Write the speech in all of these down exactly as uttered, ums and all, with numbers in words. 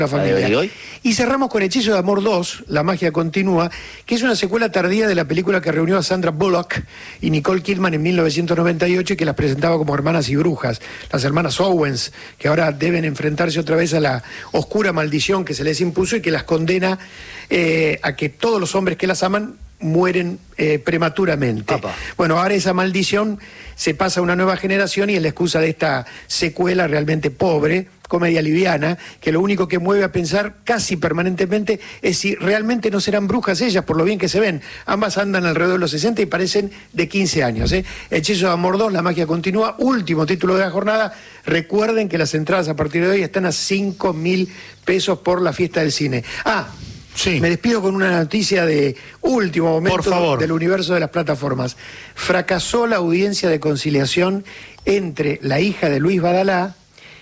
La familia. ¿Y, hoy? Y cerramos con Hechizo de Amor dos, La magia continúa, que es una secuela tardía de la película que reunió a Sandra Bullock y Nicole Kidman en mil novecientos noventa y ocho y que las presentaba como hermanas y brujas, las hermanas Owens, que ahora deben enfrentarse otra vez a la oscura maldición que se les impuso y que las condena eh, a que todos los hombres que las aman mueren eh, prematuramente. Papá. Bueno, ahora esa maldición se pasa a una nueva generación y es la excusa de esta secuela realmente pobre, comedia liviana, que lo único que mueve a pensar casi permanentemente es si realmente no serán brujas ellas, por lo bien que se ven. Ambas andan alrededor de los sesenta y parecen de quince años. ¿eh? Hechizo de Amor dos, La magia continúa, último título de la jornada. Recuerden que las entradas a partir de hoy están a cinco mil pesos por la fiesta del cine. Ah, sí. Me despido con una noticia de último momento del universo de las plataformas. Fracasó la audiencia de conciliación entre la hija de Luis Badalá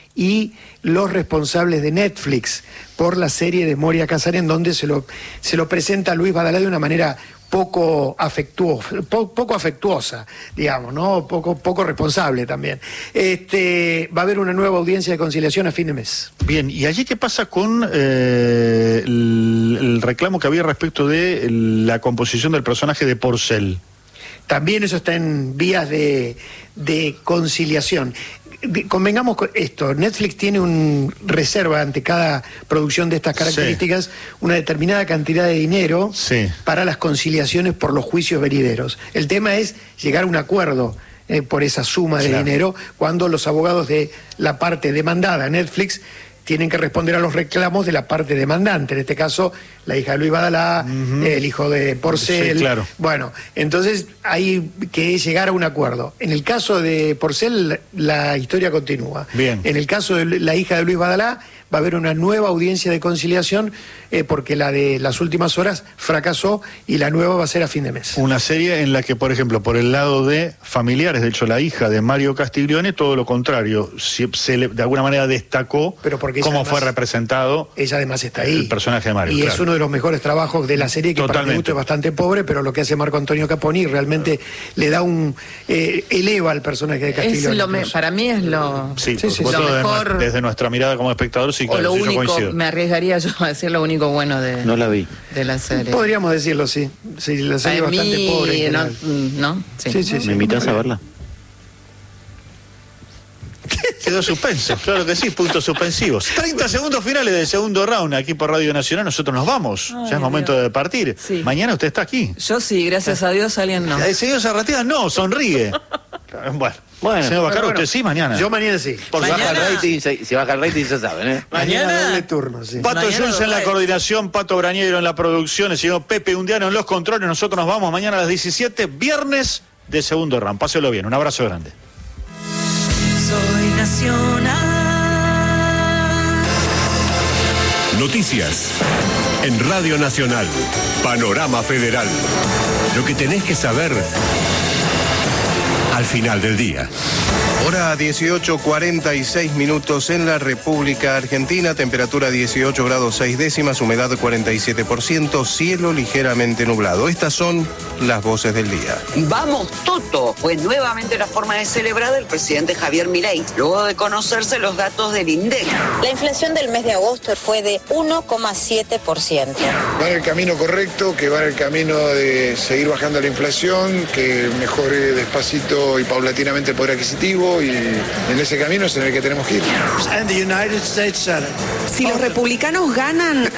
y los responsables de Netflix por la serie de Moria Kazan, en donde se lo, se lo presenta a Luis Badalá de una manera poco afectuosa, po, poco afectuosa, digamos, ¿no? Poco, poco responsable también. Este, va a haber una nueva audiencia de conciliación a fin de mes. Bien, ¿y allí qué pasa con eh, el, el reclamo que había respecto de la composición del personaje de Porcel? También eso está en vías de, de conciliación. Convengamos con esto, Netflix tiene un reserva ante cada producción de estas características, sí, una determinada cantidad de dinero, sí, para las conciliaciones por los juicios venideros. El tema es llegar a un acuerdo eh, por esa suma de claro. dinero, cuando los abogados de la parte demandada, Netflix, tienen que responder a los reclamos de la parte demandante, en este caso la hija de Luis Badalá, uh-huh. el hijo de Porcel. Sí, claro. Bueno, entonces hay que llegar a un acuerdo. En el caso de Porcel, la historia continúa. Bien. En el caso de la hija de Luis Badalá, va a haber una nueva audiencia de conciliación eh, porque la de las últimas horas fracasó y la nueva va a ser a fin de mes. Una serie en la que, por ejemplo, por el lado de familiares, de hecho la hija de Mario Castiglione, todo lo contrario, se, se le, de alguna manera destacó Pero porque cómo además, fue representado ella además está ahí, el personaje de Mario. Y claro. es uno de los mejores trabajos de la serie, que Totalmente. Para mi gusto es bastante pobre, pero lo que hace Marco Antonio Caponi realmente claro. le da un... Eh, eleva al personaje de Castiglione. Es lo me, para mí es lo, sí, sí, sí, lo mejor... Desde, desde nuestra mirada como espectador, sí, claro, o lo sí, único, yo coincido. Me arriesgaría yo a decir lo único bueno de, no la vi. de la serie. Podríamos decirlo, sí. Sí, la serie es bastante mí, pobre. No, ¿no? Sí. Sí, sí, sí. ¿Me invitas a verla? Quedó suspenso, claro que sí, puntos suspensivos. treinta segundos finales del segundo round aquí por Radio Nacional. Nosotros nos vamos, Ay, ya es momento Dios. de partir. Sí. Mañana usted está aquí. Yo sí, gracias a Dios, alguien no. El señor Zarratea no, sonríe. Bueno, bueno, señor Bacaro, bueno, usted sí, mañana. Yo mañana sí. Por si baja el rating, si, si baja el rating se saben, ¿eh? Mañana, mañana doble turno, sí. Pato Junce en la coordinación, Pato Brañero en la producción, el señor Pepe Undiano en los controles. Nosotros nos vamos mañana a las diecisiete, viernes de segundo round. Páselo bien, un abrazo grande. Soy Nacional. Noticias en Radio Nacional. Panorama Federal. Lo que tenés que saber al final del día. Hora dieciocho cuarenta y seis minutos en la República Argentina, temperatura dieciocho grados seis décimas, humedad cuarenta y siete por ciento, cielo ligeramente nublado. Estas son las voces del día. ¡Vamos, Toto! Fue nuevamente una forma de celebrar del presidente Javier Milei, luego de conocerse los datos del INDEC. La inflación del mes de agosto fue de uno coma siete por ciento. Va en el camino correcto, que va en el camino de seguir bajando la inflación, que mejore despacito y paulatinamente el poder adquisitivo, y en ese camino es en el que tenemos que ir. Si los republicanos ganan,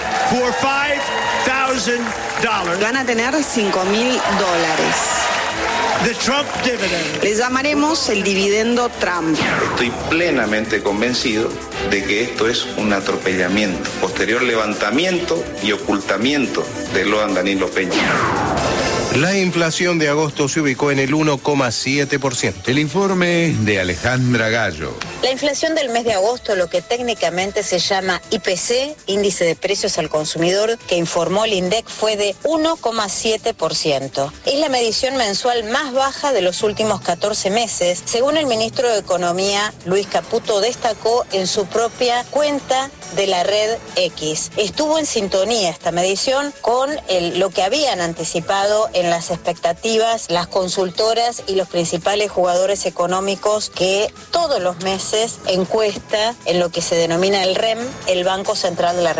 van a tener cinco mil dólares. Le llamaremos el dividendo Trump. Estoy plenamente convencido de que esto es un atropellamiento, posterior levantamiento y ocultamiento de Loan Danilo Peña. La inflación de agosto se ubicó en el uno coma siete por ciento. El informe de Alejandra Gallo. La inflación del mes de agosto, lo que técnicamente se llama I P C, Índice de Precios al Consumidor, que informó el INDEC, fue de uno coma siete por ciento. Es la medición mensual más baja de los últimos catorce meses, según el ministro de Economía, Luis Caputo, destacó en su propia cuenta de la red X. Estuvo en sintonía esta medición con el, lo que habían anticipado en las expectativas las consultoras y los principales jugadores económicos, que todos los meses meses encuesta en lo que se denomina el R E M, el Banco Central de la